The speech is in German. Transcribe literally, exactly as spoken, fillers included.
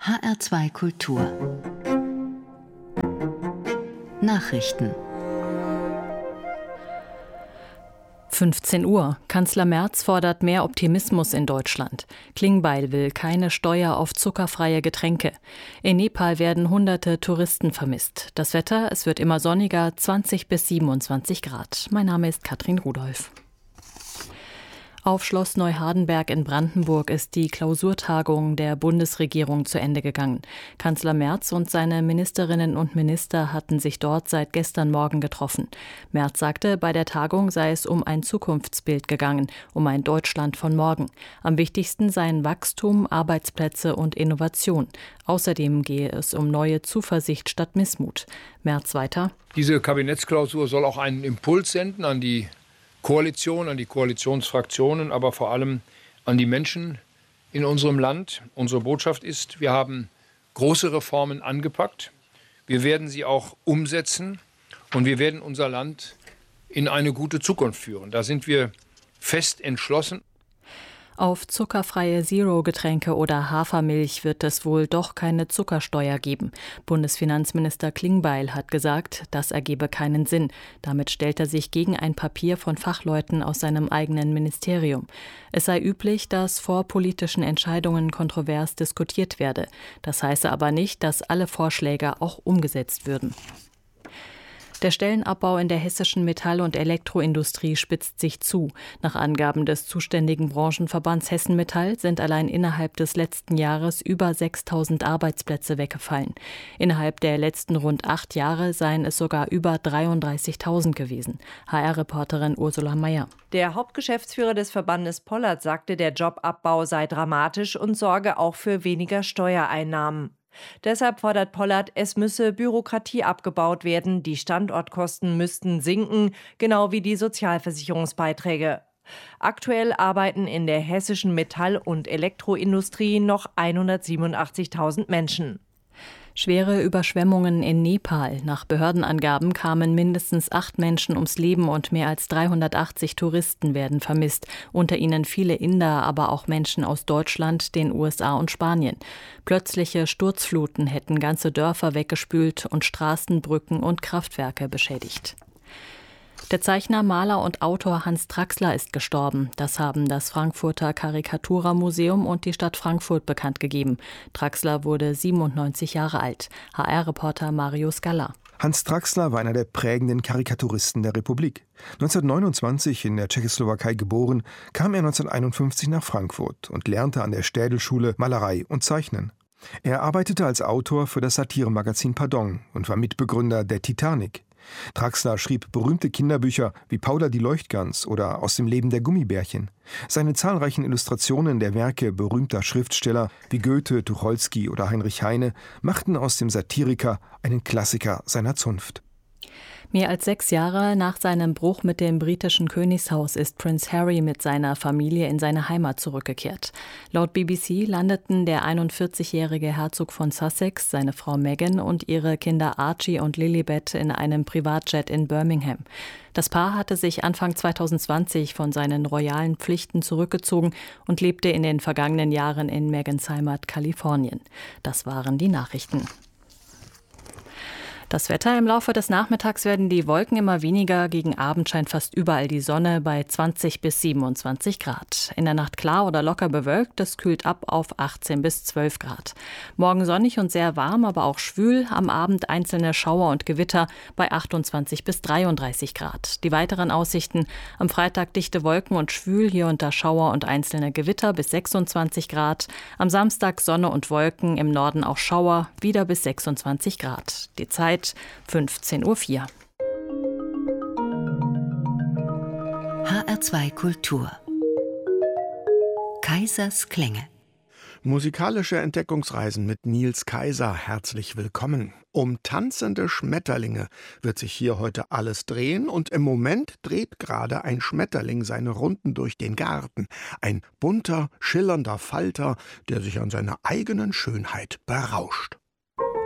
H R zwei Kultur Nachrichten. fünfzehn Uhr. Kanzler Merz fordert mehr Optimismus in Deutschland. Klingbeil will keine Steuer auf zuckerfreie Getränke. In Nepal werden hunderte Touristen vermisst. Das Wetter, es wird immer sonniger, zwanzig bis siebenundzwanzig Grad. Mein Name ist Katrin Rudolph. Auf Schloss Neuhardenberg in Brandenburg ist die Klausurtagung der Bundesregierung zu Ende gegangen. Kanzler Merz und seine Ministerinnen und Minister hatten sich dort seit gestern Morgen getroffen. Merz sagte, bei der Tagung sei es um ein Zukunftsbild gegangen, um ein Deutschland von morgen. Am wichtigsten seien Wachstum, Arbeitsplätze und Innovation. Außerdem gehe es um neue Zuversicht statt Missmut. Merz weiter. Diese Kabinettsklausur soll auch einen Impuls senden an die Koalition, an die Koalitionsfraktionen, aber vor allem an die Menschen in unserem Land. Unsere Botschaft ist, wir haben große Reformen angepackt. Wir werden sie auch umsetzen und wir werden unser Land in eine gute Zukunft führen. Da sind wir fest entschlossen. Auf zuckerfreie Zero-Getränke oder Hafermilch wird es wohl doch keine Zuckersteuer geben. Bundesfinanzminister Klingbeil hat gesagt, das ergebe keinen Sinn. Damit stellt er sich gegen ein Papier von Fachleuten aus seinem eigenen Ministerium. Es sei üblich, dass vor politischen Entscheidungen kontrovers diskutiert werde. Das heiße aber nicht, dass alle Vorschläge auch umgesetzt würden. Der Stellenabbau in der hessischen Metall- und Elektroindustrie spitzt sich zu. Nach Angaben des zuständigen Branchenverbands Hessen Metall sind allein innerhalb des letzten Jahres über sechstausend Arbeitsplätze weggefallen. Innerhalb der letzten rund acht Jahre seien es sogar über dreiunddreißigtausend gewesen. H R-Reporterin Ursula Mayer. Der Hauptgeschäftsführer des Verbandes Pollert sagte, der Jobabbau sei dramatisch und sorge auch für weniger Steuereinnahmen. Deshalb fordert Pollert, es müsse Bürokratie abgebaut werden, die Standortkosten müssten sinken, genau wie die Sozialversicherungsbeiträge. Aktuell arbeiten in der hessischen Metall- und Elektroindustrie noch hundertsiebenundachtzigtausend Menschen. Schwere Überschwemmungen in Nepal. Nach Behördenangaben kamen mindestens acht Menschen ums Leben und mehr als dreihundertachtzig Touristen werden vermisst. Unter ihnen viele Inder, aber auch Menschen aus Deutschland, den U S A und Spanien. Plötzliche Sturzfluten hätten ganze Dörfer weggespült und Straßen, Brücken und Kraftwerke beschädigt. Der Zeichner, Maler und Autor Hans Traxler ist gestorben. Das haben das Frankfurter Karikatura-Museum und die Stadt Frankfurt bekannt gegeben. Traxler wurde siebenundneunzig Jahre alt. H R-Reporter Mario Scala. Hans Traxler war einer der prägenden Karikaturisten der Republik. neunzehnhundertneunundzwanzig in der Tschechoslowakei geboren, kam er neunzehnhunderteinundfünfzig nach Frankfurt und lernte an der Städelschule Malerei und Zeichnen. Er arbeitete als Autor für das Satiremagazin Pardon und war Mitbegründer der Titanic. Traxler schrieb berühmte Kinderbücher wie Paula die Leuchtgans oder Aus dem Leben der Gummibärchen. Seine zahlreichen Illustrationen der Werke berühmter Schriftsteller wie Goethe, Tucholsky oder Heinrich Heine machten aus dem Satiriker einen Klassiker seiner Zunft. Mehr als sechs Jahre nach seinem Bruch mit dem britischen Königshaus ist Prinz Harry mit seiner Familie in seine Heimat zurückgekehrt. Laut B B C landeten der einundvierzigjährige Herzog von Sussex, seine Frau Meghan und ihre Kinder Archie und Lilibet in einem Privatjet in Birmingham. Das Paar hatte sich Anfang zweitausendzwanzig von seinen royalen Pflichten zurückgezogen und lebte in den vergangenen Jahren in Meghans Heimat Kalifornien. Das waren die Nachrichten. Das Wetter: Im Laufe des Nachmittags werden die Wolken immer weniger. Gegen Abend scheint fast überall die Sonne bei zwanzig bis siebenundzwanzig Grad. In der Nacht klar oder locker bewölkt. Es kühlt ab auf achtzehn bis zwölf Grad. Morgen sonnig und sehr warm, aber auch schwül. Am Abend einzelne Schauer und Gewitter bei achtundzwanzig bis dreiunddreißig Grad. Die weiteren Aussichten: am Freitag dichte Wolken und schwül, hier und da Schauer und einzelne Gewitter bis sechsundzwanzig Grad. Am Samstag Sonne und Wolken, im Norden auch Schauer, wieder bis sechsundzwanzig Grad. Die Zeit fünfzehn Uhr vier. H R zwei Kultur Kaisers Klänge. Musikalische Entdeckungsreisen mit Niels Kaiser. Herzlich willkommen. Um tanzende Schmetterlinge wird sich hier heute alles drehen und im Moment dreht gerade ein Schmetterling seine Runden durch den Garten. Ein bunter, schillernder Falter, der sich an seiner eigenen Schönheit berauscht.